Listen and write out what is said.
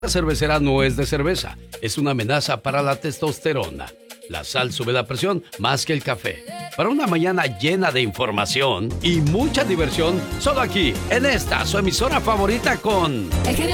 La cervecera no es de cerveza, es una amenaza para la testosterona. La sal sube la presión más que el café. Para una mañana llena de información y mucha diversión, solo aquí, en esta, su emisora favorita con...